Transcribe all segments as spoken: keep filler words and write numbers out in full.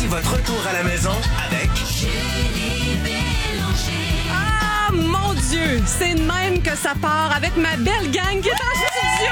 votre retour à la maison avec Julie Bélanger. Ah, mon Dieu! C'est de même que ça part avec ma belle gang qui est en studio!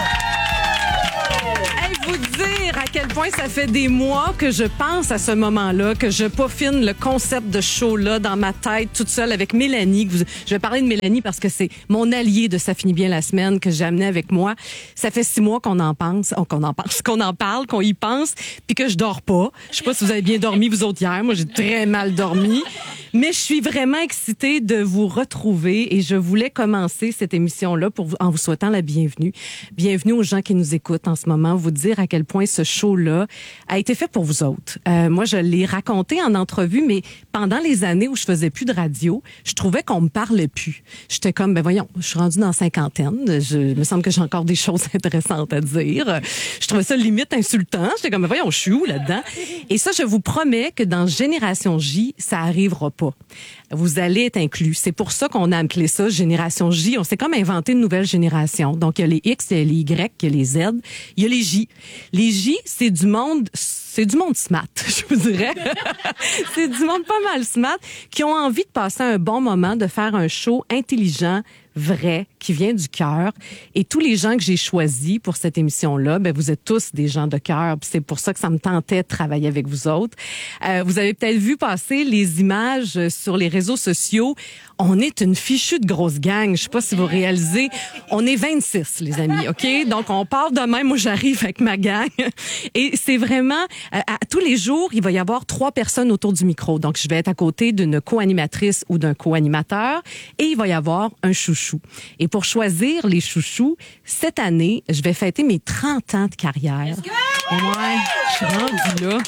Hey, vous dire à quel point ça fait des mois que je pense à ce moment-là, que je peaufine le concept de show-là dans ma tête, toute seule avec Mélanie. Je vais parler de Mélanie parce que c'est mon allié de Ça finit bien la semaine que j'ai amené avec moi. Ça fait six mois qu'on en pense, oh, qu'on en pense, qu'on en parle, qu'on y pense, puis que je dors pas. Je sais pas si vous avez bien dormi, vous autres, hier. Moi, j'ai très mal dormi. Mais je suis vraiment excitée de vous retrouver et je voulais commencer cette émission-là pour vous, en vous souhaitant la bienvenue. Bienvenue aux gens qui nous écoutent en ce moment. Vous dire à quel point ce show-là a été fait pour vous autres. Euh, moi, je l'ai raconté en entrevue, mais pendant les années où je faisais plus de radio, je trouvais qu'on me parlait plus. J'étais comme, ben voyons, je suis rendue dans la cinquantaine. Je, il me semble que j'ai encore des choses intéressantes à dire. Je trouvais ça limite insultant. J'étais comme, ben voyons, je suis où là-dedans? Et ça, je vous promets que dans Génération J, ça arrivera pas. Vous allez être inclus. C'est pour ça qu'on a appelé ça Génération J. On s'est comme inventé une nouvelle génération. Donc, il y a les X, il y a les Y, il y a les Z, il y a les J. Les J, c'est du monde, c'est du monde smart, je vous dirais. C'est du monde pas mal smart qui ont envie de passer un bon moment, de faire un show intelligent, vrai, qui vient du cœur. Et tous les gens que j'ai choisis pour cette émission-là, ben vous êtes tous des gens de cœur. C'est pour ça que ça me tentait de travailler avec vous autres. Euh, vous avez peut-être vu passer les images sur les réseaux sociaux. On est une fichue de grosse gang. Je sais pas si vous réalisez. On est vingt-six, les amis, OK? Donc, on part de même. Moi, j'arrive avec ma gang. Et c'est vraiment... Euh, à, tous les jours, il va y avoir trois personnes autour du micro. Donc, je vais être à côté d'une co-animatrice ou d'un co-animateur. Et il va y avoir un chouchou. Et pour choisir les chouchous, cette année, je vais fêter mes trente ans de carrière. Ouais, je suis rendue là.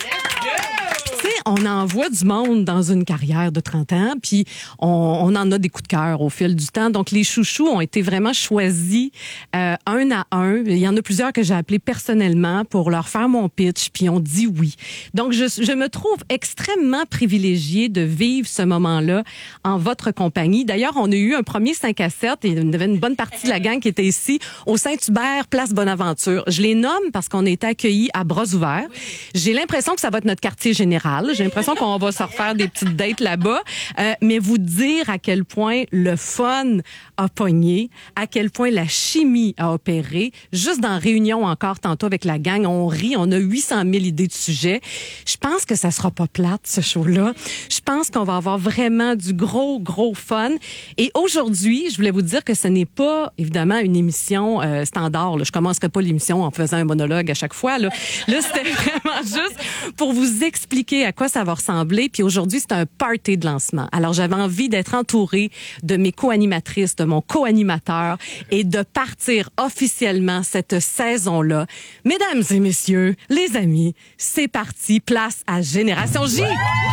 Tu sais, on envoie du monde dans une carrière de trente ans, puis on, on en a des coups de cœur au fil du temps. Donc, les chouchous ont été vraiment choisis euh, un à un. Il y en a plusieurs que j'ai appelés personnellement pour leur faire mon pitch, puis on dit oui. Donc, je, je me trouve extrêmement privilégiée de vivre ce moment-là en votre compagnie. D'ailleurs, on a eu un premier cinq à sept et il y avait une bonne partie de la gang qui était ici au Saint-Hubert, place Bonaventure. Je les nomme parce qu'on a été accueillis à bras ouverts. J'ai l'impression que ça va être notre quartier général. J'ai l'impression qu'on va se refaire des petites dates là-bas. Euh, mais vous dire à quel point le fun a pogné, à quel point la chimie a opéré. Juste dans réunion encore tantôt avec la gang, on rit, on a huit cent mille idées de sujets. Je pense que ça sera pas plate, ce show-là. Je pense qu'on va avoir vraiment du gros, gros fun. Et aujourd'hui, je voulais vous dire que ce n'est pas, évidemment, une émission euh, standard. Là. Je commencerai pas l'émission en faisant un monologue à chaque fois. Là, là c'était vraiment juste pour vous expliquer à quoi ça va ressembler. Puis aujourd'hui, c'est un party de lancement. Alors, j'avais envie d'être entourée de mes co-animatrices, de mon co-animateur et de partir officiellement cette saison-là. Mesdames et messieurs, les amis, c'est parti. Place à Génération J!